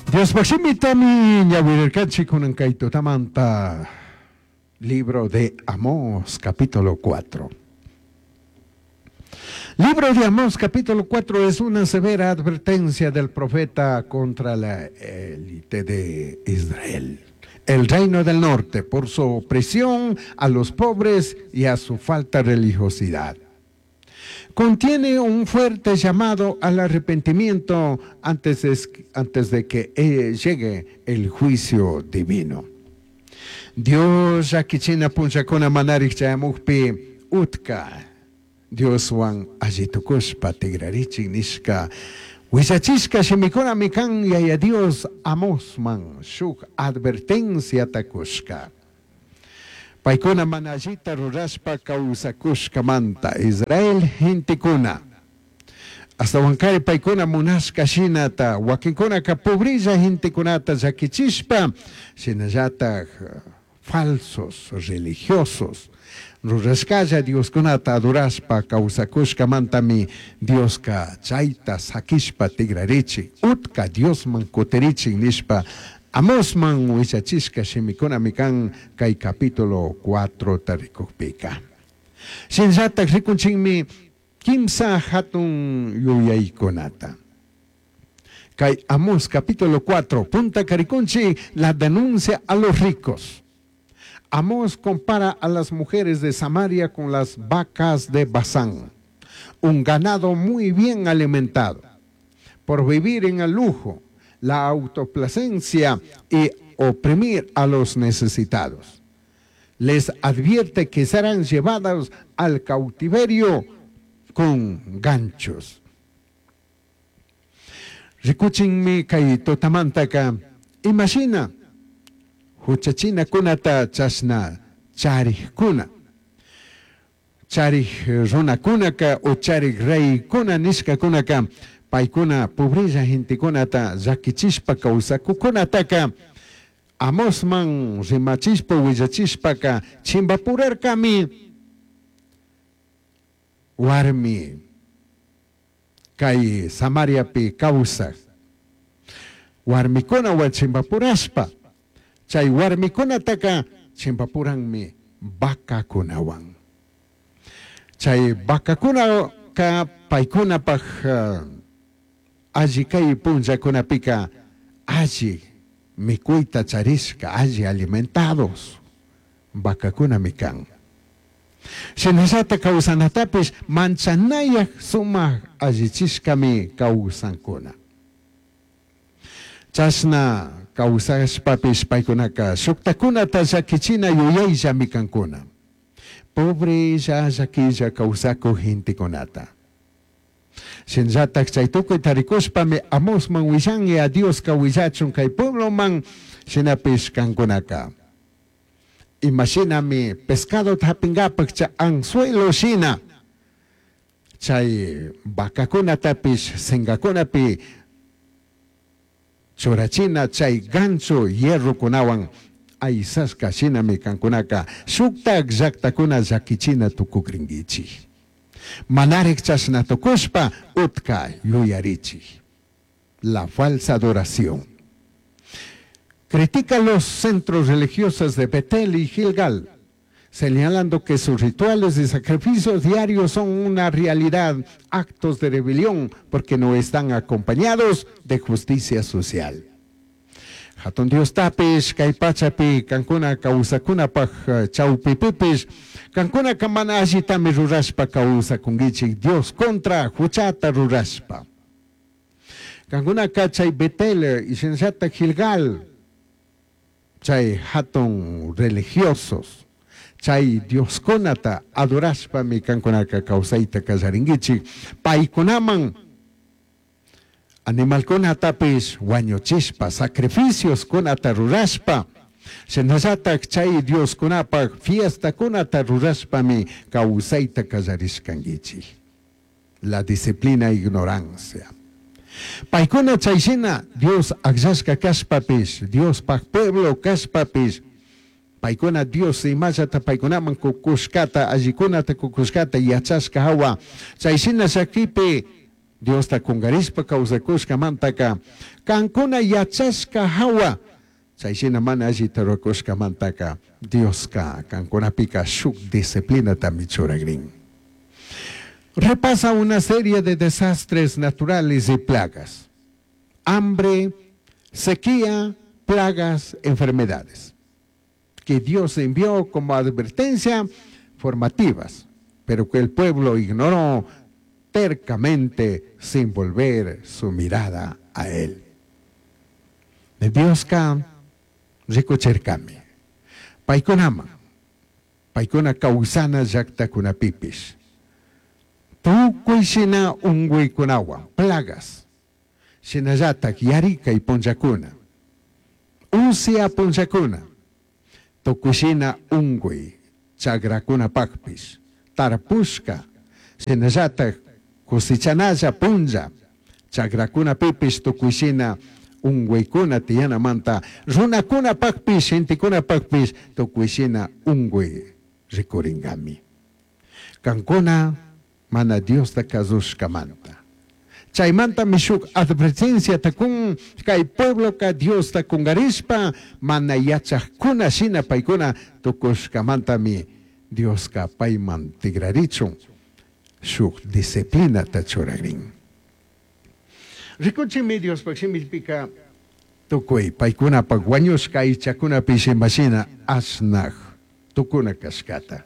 Dios Maximita Yahuirkanchi con Kaito Tamanta, libro de Amós, capítulo 4. Libro de Amós, capítulo 4, es una severa advertencia del profeta contra la élite de Israel, el reino del norte, por su opresión a los pobres y a su falta de religiosidad. Contiene un fuerte llamado al arrepentimiento antes de que llegue el juicio divino. Dios akichina punchakuna manarik chayamukpi utka. Dios wan ajitukushpa tigrarichik nishka. Wisachishka shimikuna mikan yaya Dios amosman shuk advertencia takushka. Paikuna manajita rurashpa kausakushka manta Israel hintikuna. Hasta wankari paikuna munashka shinata wakinkuna ka pobrilla hintikunata zakichishpa shinallata falsos religiosos. Rurashkaya Dios kunata adurashpa kausakushka manta mi Dios ka chaita sakishpa tigrarichi utka Dios man kuterichi nishpa. Amosman wichachishka shimikuna mikan kay capítulo 4 tarikukpika. Shinjata rikunchingmi kimsa hatun yuyaykunata. Kay Amós capítulo 4 punta karikunchi la denuncia a los ricos. Amós compara a las mujeres de Samaria con las vacas de Basán, un ganado muy bien alimentado. Por vivir en el lujo, la autoplacencia y oprimir a los necesitados. Les advierte que serán llevados al cautiverio con ganchos. Rikuchinmi kay totamantaka. Imagina, huchachina kunata chasna charih kuna. Charih runa kunaka o charih rey kuna niska kunaka. Paikuna pobreza hintikunata zakichishpa kausakukunataka Amosman rimachishpa willachishpaka chimbapurarkami warmi kay Samariapi kawsaq warmikuna wan chimbapurashpa chay warmikunataka chimbapuranmi vakakunawan chay vakakunaka paykunapaq allí kay punchakunapika allí mikuyta charishka allí alimentados vakakuna mikan. Shinashata kawsanatapish manchanaya sumaq allichishkami kawsankuna. Chasna kawsashpapish paykunaka shuktakunata llakichina yuyaylla mikankuna. Pobreza llakilla kawsaku hintikunata. Shinjatak chaytukuy tarikushpami Amosman wishangi a Dios ka wishachun kay pueblo man shinapish kankunaka. Imaginami pescado tapingapak cha anzuelo shina. Chay bakakuna tapish singakunapi churachina chay gancho hierro kunawan aisaska shinami kankunaka shuktak llaktakuna llakichina tukukringichi. Manarek chasna tokushpa utka yuyarichi. La falsa adoración. Critica los centros religiosos de Betel y Gilgal, señalando que sus rituales y sacrificios diarios son una realidad, actos de rebelión, porque no están acompañados de justicia social. Hatun Dios tapish, kaipachapi, kankuna kausakunapaj chaupipipish, kankuna kamana ajitami rurashpa kausakungichik Dios contra huchata rurashpa. Kankuna kachay Betel y sensata Gilgal, chay hatun religiosos, chay Dios konata adorashpa mi kankunaka kausaita kazaringichik, paikunaman animal konatapish wañuchishpa, sacrificios konata rurashpa, shenhasatak chay Dios konapa fiesta konata rurashpa mi kausaita kazarishkangichi. La disciplina ignorancia. Paikuna chayshina Dios akshashka kashpapish, Dios pak pueblo kashpapish, paikuna Dios imashata paikunaman kukushkata, allikunata kukushkata yachashka hawa, chayshina shakipi Dios ta kungarispa kawsakushka mantaka kankuna yachashka hawa chayshina mana alli tarukushka mantaka Dioska kankunapika shuk disciplina tamichuragrin. Repasa una serie de desastres naturales y plagas: hambre, sequía, plagas, enfermedades, que Dios envió como advertencia formativas, pero que el pueblo ignoró tercamente sin volver su mirada a él. De Dios ka rikucherkami paykunama paykuna kawsana llaqta kunapipish tukuy shina unquykunawan plagas shinallatak yarika y punchakuna usya punchakuna tukuy shina unquy chakrakunapakpish tarpushka shinallatak kusichanalla punlla chakrakunapipish tukuy shina unquykuna tiyanamanta runakunapakpish intikunapakpish tukuy shina unquy rikuringami. Kankuna mana Diosta kasushkamanta chaymanta mishuk advertencia takun kay pueblo ka Diosta kungarishpa mana yachaqkuna shina paykuna tukushkamantami Dioska payman tigrarichun shuk disciplina tachuragrin. Rikuchimi Diospak shimillpika tukuy paykunapak wañushka aychakunapi shimashina asnaq tukuna kashkata.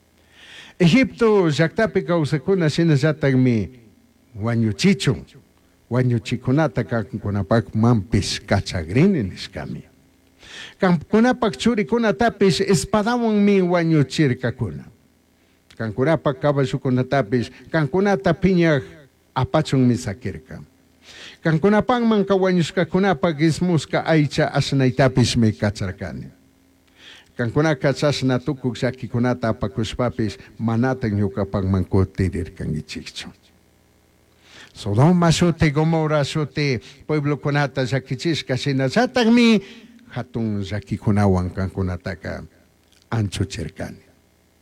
Egipto llaqtapi kawsakuna shinallatakmi wañuchichun wañuchikunata kankunapak manpish kachagrini nishkami. Kankunapak churikunatapish espadawanmi wañuchirkakuna. Kankunapak caballukunatapish kankunata piñaq apachunmi sakirka. Kankunapanman kawañushkakunapak ismushka aycha asnaytapish mi kacharkani. Kankunaka chashna tukuk llakikunata apakushpapish manatan ñukapanman kutirirkangichikchu. Sodoma shuti, Gomorra shuti pueblokunata llakichishka shinallatakmi hatun llakikunawan kankunataka anchuchirkani.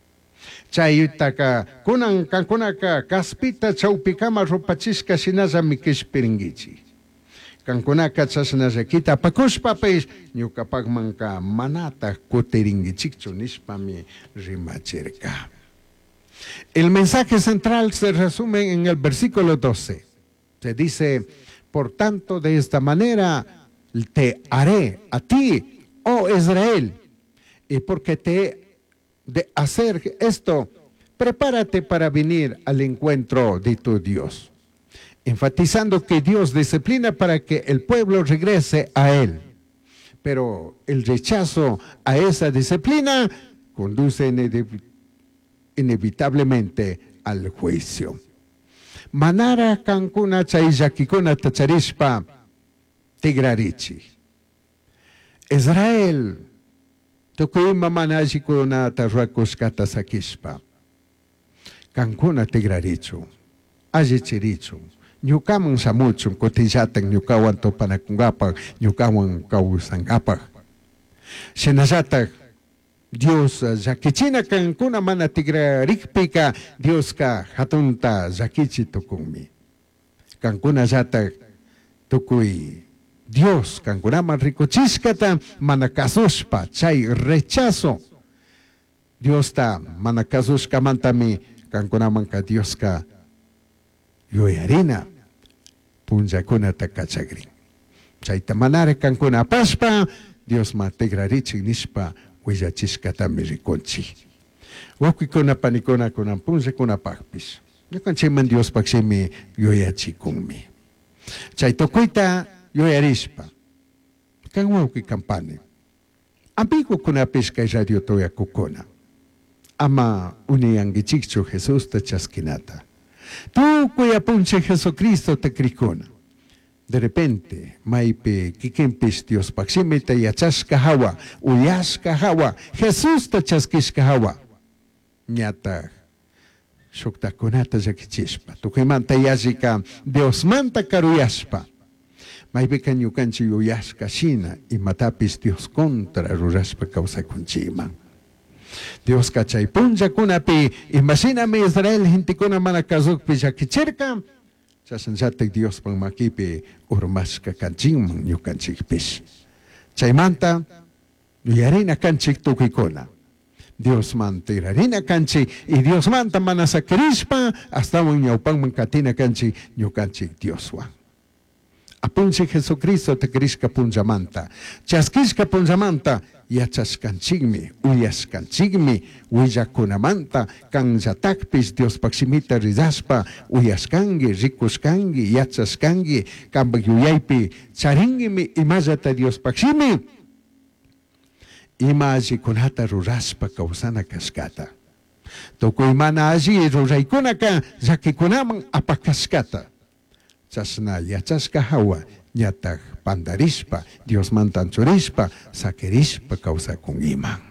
Chayutaka kunan kankunaka kaspita chawpikama rupachishka shinallami kishpiringichi. Kankunaka chashna llakita apakushpapish ñukapakmanka manata kutiringichikchu nishpami rimachirka. El mensaje central se resume en el versículo 12. Se dice: por tanto, de esta manera te haré a ti, oh Israel, y porque te he de hacer esto, prepárate para venir al encuentro de tu Dios. Enfatizando que Dios disciplina para que el pueblo regrese a Él. Pero el rechazo a esa disciplina conduce inevitablemente al juicio. Manara kankuna chayllakikuna tacharishpa tigrarichi. Israel tukuyma manallikunata ruakushkata sakishpa kankuna tigrarichu allichirichu ñukaman shamuchun kutillatan ñukawan tupanakungapak ñukawan kawsangapak. Shinallatak Dios llakichina kankuna mana tigrarikpika Dioska hatunta llakichi tukunmi. Kankuna llatak tukuy Dios kankunaman rikuchishkata mana kasushpa chay rechazo Diosta mana kasushkamantami kankunamanka Dioska yuyarina punllakunata kachagrin. Chayta manara kankuna apashpa Dios ma tigrarichik nishpa willachishkatami rikunchik. Wakuykuna panikuna kunan punllakunapakpish ñukanchikman Diospak shimi yuyachikunmi. Chay tukuyta yuyarishpa kan wawki kampani ambigukunapish kay radio toyakukuna ama uniyangichikchu Jesusta chaskinata tukuy apunchik Jesucristo takrikuna. De repente maypi kikinpish Diospak shimita yachashka hawa uyashka hawa Jesusta chaskishka hawa ñata shuktakunata llakichishpa tukuymanta yallika Diosmanta karuyashpa maypika ñukanchik yuyashka shina imatapis Dios contra rurashpa kawsakunchikman. Dios chay punllakunapi imashinami Israel hintikuna mana kasukpi llakichirka Sasansatik Dios pang makipi urmas ka kanching nyo kanchik pis. Chaymanta, nuyarin na kanchik tukikona. Dios manta irarina kanchi y Dios manta manasa crispa hasta un yaupang mangkatina kanchi nyo kanchik Dios wang. Apunsi Jesucristo te crisca punjamanta. Chaskisca punjamanta yachas kanchigmi, uyas kanchigmi, uya kunamanta, kan zatakpis Dios paksimita rizaspa, uyas kangi, ricus kangi, yachas kangi, kan bagyuyaypi, charingimi, imazata Dios paksimi. Imazi kunata ruraspa kausana kaskata. Toko imana azi ruraikunaka, zakikunamang apakaskata. Chasna yachaska hawa nyatak pandarispa, Dios mantanchurispa, sakerispa causa con iman.